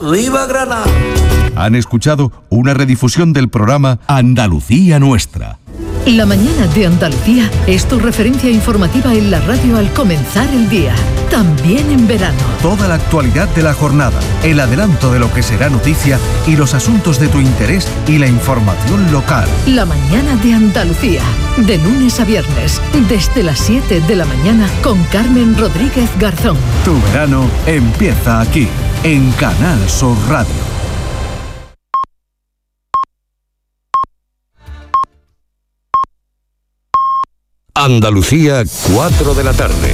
¡Viva Granada! Han escuchado una redifusión del programa Andalucía Nuestra. La mañana de Andalucía es tu referencia informativa en la radio al comenzar el día, también en verano. Toda la actualidad de la jornada, el adelanto de lo que será noticia y los asuntos de tu interés y la información local. La mañana de Andalucía, de lunes a viernes, desde las 7 de la mañana con Carmen Rodríguez Garzón. Tu verano empieza aquí, en Canal Sur Radio. Andalucía, 4 de la tarde.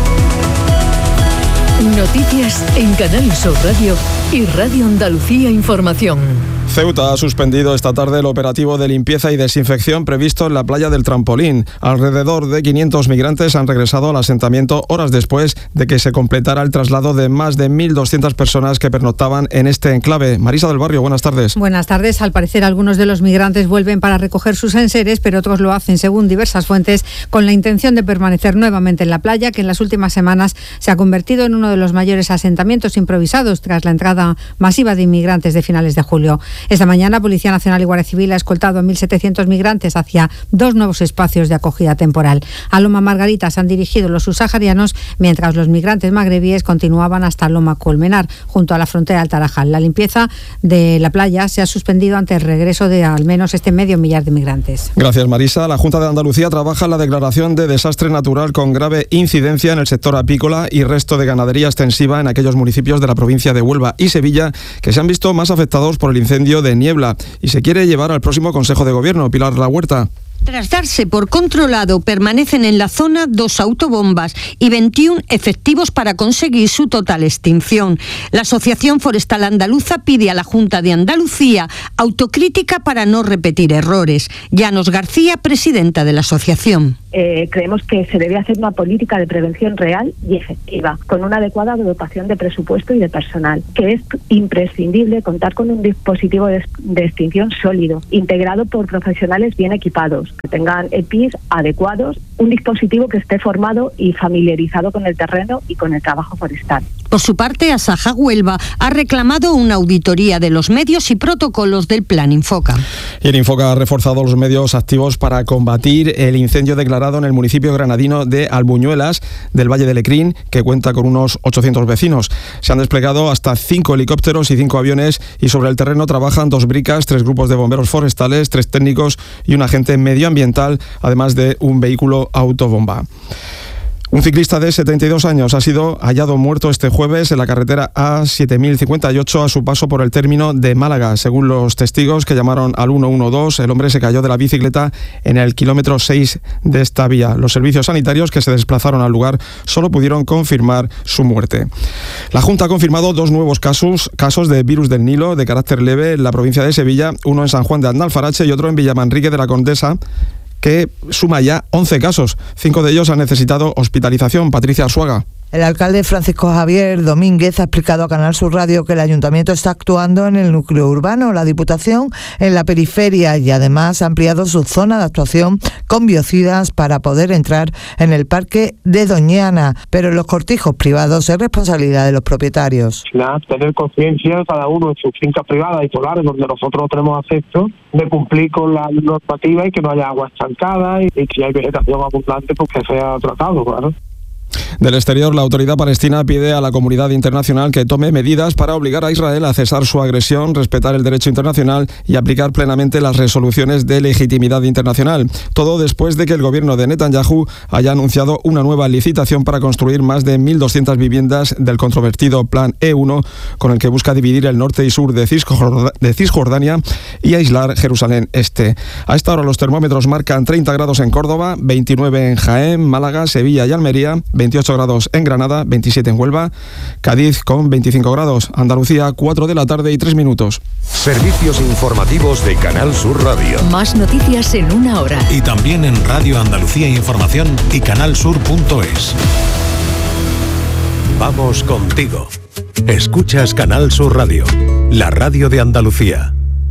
Noticias en Canal Sur Radio y Radio Andalucía Información. Ceuta ha suspendido esta tarde el operativo de limpieza y desinfección previsto en la playa del Trampolín. Alrededor de 500 migrantes han regresado al asentamiento horas después de que se completara el traslado de más de 1.200 personas que pernoctaban en este enclave. Marisa del Barrio, buenas tardes. Buenas tardes. Al parecer, algunos de los migrantes vuelven para recoger sus enseres, pero otros lo hacen, según diversas fuentes, con la intención de permanecer nuevamente en la playa, que en las últimas semanas se ha convertido en uno de los mayores asentamientos improvisados tras la entrada masiva de inmigrantes de finales de julio. Esta mañana, Policía Nacional y Guardia Civil ha escoltado a 1.700 migrantes hacia 2 nuevos espacios de acogida temporal. A Loma Margarita se han dirigido los subsaharianos, mientras los migrantes magrebíes continuaban hasta Loma Colmenar, junto a la frontera del Tarajal. La limpieza de la playa se ha suspendido ante el regreso de al menos este 500.000 de migrantes. Gracias, Marisa. La Junta de Andalucía trabaja en la declaración de desastre natural con grave incidencia en el sector apícola y resto de ganadería extensiva en aquellos municipios de la provincia de Huelva y Sevilla que se han visto más afectados por el incendio de Niebla, y se quiere llevar al próximo Consejo de Gobierno. Pilar La Huerta. Tras darse por controlado, permanecen en la zona 2 autobombas y 21 efectivos para conseguir su total extinción. La Asociación Forestal Andaluza pide a la Junta de Andalucía autocrítica para no repetir errores. Llanos García, presidenta de la asociación. Creemos que se debe hacer una política de prevención real y efectiva, con una adecuada dotación de presupuesto y de personal, que es imprescindible contar con un dispositivo de extinción sólido, integrado por profesionales bien equipados, que tengan EPIs adecuados, un dispositivo que esté formado y familiarizado con el terreno y con el trabajo forestal. Por su parte, Asaja Huelva ha reclamado una auditoría de los medios y protocolos del Plan Infoca. Y el Infoca ha reforzado los medios activos para combatir el incendio declarado en el municipio granadino de Albuñuelas, del Valle de Lecrín, que cuenta con unos 800 vecinos. Se han desplegado hasta 5 helicópteros y 5 aviones, y sobre el terreno trabajan 2 bricas, 3 grupos de bomberos forestales, 3 técnicos y un agente medioambiental, además de un vehículo autobomba. Un ciclista de 72 años ha sido hallado muerto este jueves en la carretera A7058 a su paso por el término de Málaga. Según los testigos que llamaron al 112, el hombre se cayó de la bicicleta en el kilómetro 6 de esta vía. Los servicios sanitarios que se desplazaron al lugar solo pudieron confirmar su muerte. La Junta ha confirmado 2 nuevos casos de virus del Nilo de carácter leve en la provincia de Sevilla, uno en San Juan de Andalfarache y otro en Villamanrique de la Condesa, que suma ya 11 casos. 5 de ellos han necesitado hospitalización. Patricia Arzuaga. El alcalde Francisco Javier Domínguez ha explicado a Canal Sur Radio que el ayuntamiento está actuando en el núcleo urbano, la Diputación en la periferia, y además ha ampliado su zona de actuación con biocidas para poder entrar en el parque de Doñana, pero en los cortijos privados es responsabilidad de los propietarios. Tener conciencia cada uno en sus fincas privadas y solares donde nosotros no tenemos acceso, de cumplir con la normativa y que no haya agua estancada y si hay vegetación abundante pues que sea tratado, claro. Del exterior, la autoridad palestina pide a la comunidad internacional que tome medidas para obligar a Israel a cesar su agresión, respetar el derecho internacional y aplicar plenamente las resoluciones de legitimidad internacional. Todo después de que el gobierno de Netanyahu haya anunciado una nueva licitación para construir más de 1.200 viviendas del controvertido Plan E1, con el que busca dividir el norte y sur de Cisjordania y aislar Jerusalén Este. A esta hora los termómetros marcan 30 grados en Córdoba, 29 en Jaén, Málaga, Sevilla y Almería, 28 grados en Granada, 27 en Huelva, Cádiz con 25 grados, Andalucía 4 de la tarde y 3 minutos. Servicios informativos de Canal Sur Radio. Más noticias en 1 hora. Y también en Radio Andalucía Información y canalsur.es. Vamos contigo. Escuchas Canal Sur Radio, la radio de Andalucía.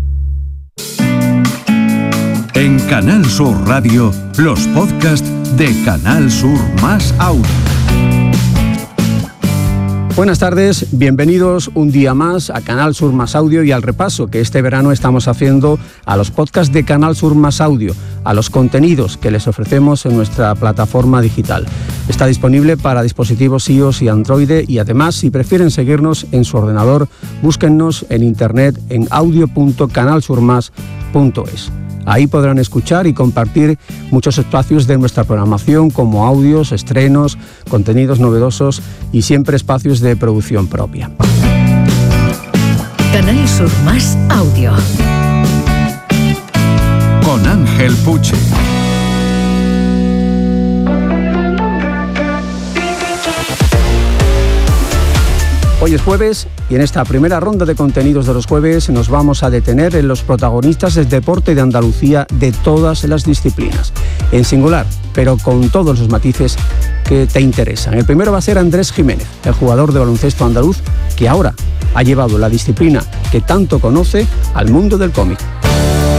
En Canal Sur Radio, los podcasts de Canal Sur más Audio. Buenas tardes, bienvenidos un día más a Canal Sur Más Audio y al repaso que este verano estamos haciendo a los podcasts de Canal Sur Más Audio, a los contenidos que les ofrecemos en nuestra plataforma digital. Está disponible para dispositivos iOS y Android y además, si prefieren seguirnos en su ordenador, búsquennos en internet en audio.canalsurmas.es. Ahí podrán escuchar y compartir muchos espacios de nuestra programación como audios, estrenos, contenidos novedosos y siempre espacios de producción propia. Canal Sur Más Audio. Con Ángel Puche. Hoy es jueves y en esta primera ronda de contenidos de los jueves nos vamos a detener en los protagonistas del deporte de Andalucía de todas las disciplinas, en singular, pero con todos los matices que te interesan. El primero va a ser Andrés Jiménez, el jugador de baloncesto andaluz que ahora ha llevado la disciplina que tanto conoce al mundo del cómic.